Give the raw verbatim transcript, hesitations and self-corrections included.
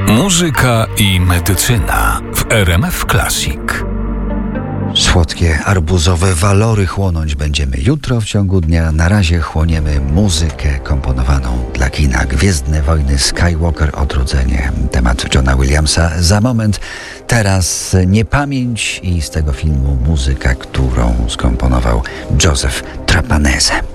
Muzyka i medycyna w R M F Classic. Słodkie arbuzowe walory chłonąć będziemy jutro w ciągu dnia. Na razie chłoniemy muzykę komponowaną dla kina. Gwiezdne wojny, Skywalker, odrodzenie. Temat Johna Williamsa za moment. Teraz Niepamięć i z tego filmu muzyka, którą skomponował Joseph Trapanese.